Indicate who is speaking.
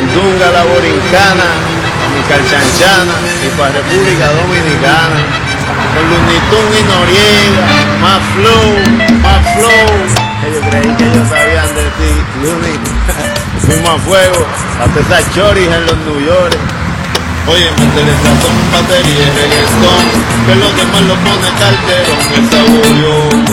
Speaker 1: Sandunga la Borincana, mi Calchanchana y para República Dominicana. Con Lunitún y Noriega, más flow. Ellos creí que ellos sabían de ti, Luni. Fuimos a fuego, hasta esas choris en los New York. Oye, métele sazón, batería y reggaetón, que los demás lo pone carterón, esa